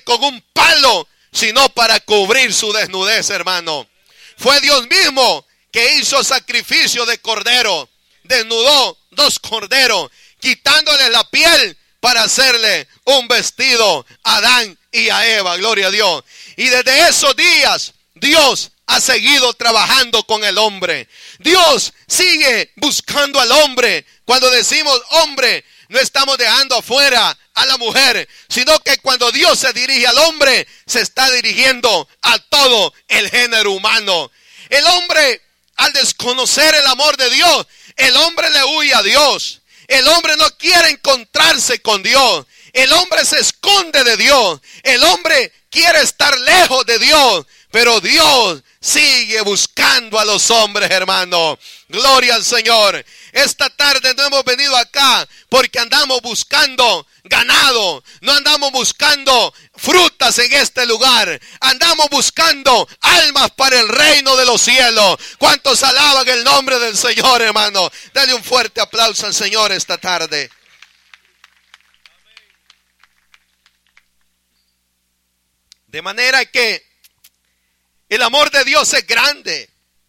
con un palo, sino para cubrir su desnudez, hermano. Fue Dios mismo que hizo sacrificio de cordero. Desnudó 2 corderos, quitándole la piel para hacerle un vestido a Adán y a Eva. Gloria a Dios. Y desde esos días, Dios ha seguido trabajando con el hombre. Dios sigue buscando al hombre. Cuando decimos hombre, no estamos dejando afuera a la mujer, sino que cuando Dios se dirige al hombre, se está dirigiendo a todo el género humano. El hombre, al desconocer el amor de Dios, el hombre le huye a Dios. El hombre no quiere encontrarse con Dios. El hombre se esconde de Dios. El hombre quiere estar lejos de Dios. Pero Dios sigue buscando a los hombres, hermano. Gloria al Señor. Esta tarde no hemos venido acá porque andamos buscando ganado. No andamos buscando frutas en este lugar. Andamos buscando almas para el reino de los cielos. ¿Cuántos alaban el nombre del Señor, hermano? Dale un fuerte aplauso al Señor esta tarde. De manera que el amor de Dios es grande.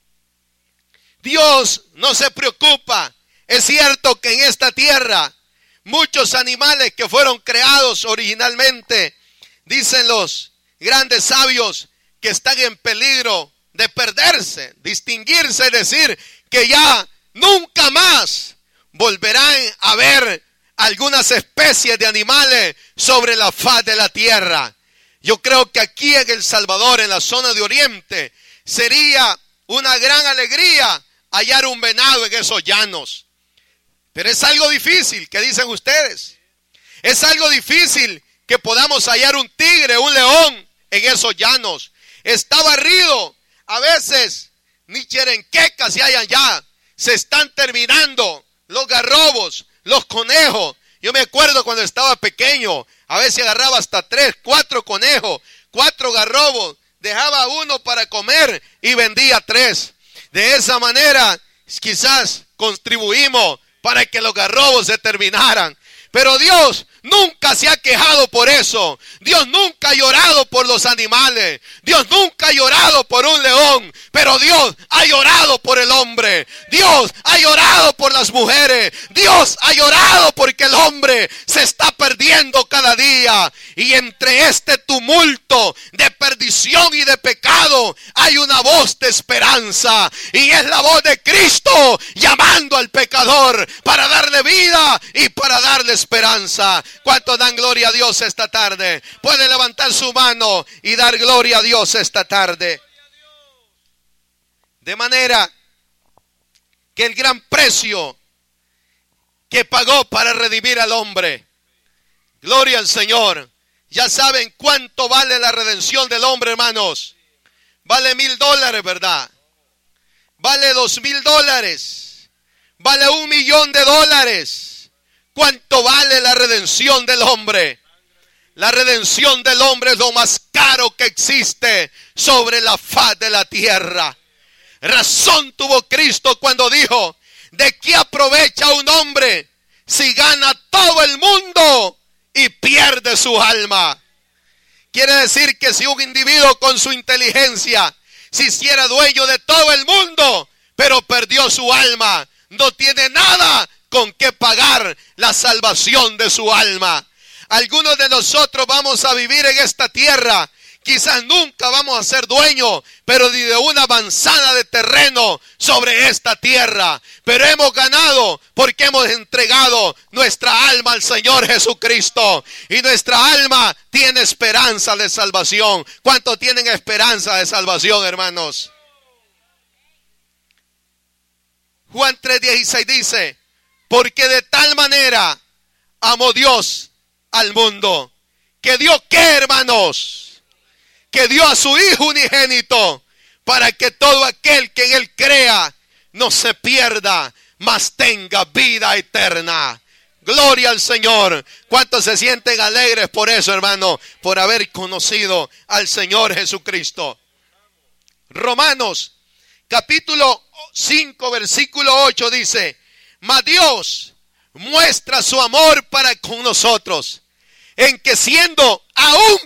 Dios no se preocupa. Es cierto que en esta tierra muchos animales que fueron creados originalmente, dicen los grandes sabios, que están en peligro de perderse, distinguirse, es decir, que ya nunca más volverán a ver algunas especies de animales sobre la faz de la tierra. Yo creo que aquí en El Salvador, en la zona de Oriente, sería una gran alegría hallar un venado en esos llanos. Pero es algo difícil, ¿qué dicen ustedes? Es algo difícil que podamos hallar un tigre, un león en esos llanos. Está barrido. A veces ni cherenquecas se hallan ya. Se están terminando los garrobos, los conejos. Yo me acuerdo cuando estaba pequeño, a veces agarraba hasta 3, 4 conejos, 4 garrobos, dejaba uno para comer y vendía 3. De esa manera quizás contribuimos para que los garrobos se terminaran. Pero Dios nunca se ha quejado por eso. Dios nunca ha llorado por los animales. Dios nunca ha llorado por un león. Pero Dios ha llorado por el hombre. Dios ha llorado por las mujeres. Dios ha llorado porque el hombre se está perdiendo cada día. Y entre este tumulto de perdición y de pecado hay una voz de esperanza. Y es la voz de Cristo llamando al pecador para darle vida y para darle esperanza. ¿Cuántos dan gloria a Dios esta tarde? Puede levantar su mano y dar gloria a Dios esta tarde. De manera que el gran precio que pagó para redimir al hombre, gloria al Señor. Ya saben cuánto vale la redención del hombre, hermanos. Vale $1,000, ¿verdad? Vale $2,000. Vale $1,000,000. ¿Cuánto vale la redención del hombre? La redención del hombre es lo más caro que existe sobre la faz de la tierra. Razón tuvo Cristo cuando dijo: ¿de qué aprovecha un hombre si gana todo el mundo y pierde su alma? Quiere decir que si un individuo con su inteligencia se hiciera dueño de todo el mundo, pero perdió su alma, no tiene nada con qué pagar la salvación de su alma. Algunos de nosotros vamos a vivir en esta tierra. Quizás nunca vamos a ser dueños, pero ni de una manzana de terreno sobre esta tierra. Pero hemos ganado porque hemos entregado nuestra alma al Señor Jesucristo. Y nuestra alma tiene esperanza de salvación. ¿Cuántos tienen esperanza de salvación, hermanos? Juan 3:16 dice: porque de tal manera amó Dios al mundo, que dio, ¿qué, hermanos? Que dio a su Hijo unigénito, para que todo aquel que en Él crea no se pierda, mas tenga vida eterna. Gloria al Señor. ¿Cuántos se sienten alegres por eso, hermano? Por haber conocido al Señor Jesucristo. Romanos capítulo 5 versículo 8 dice: mas Dios muestra su amor para con nosotros, en que siendo aún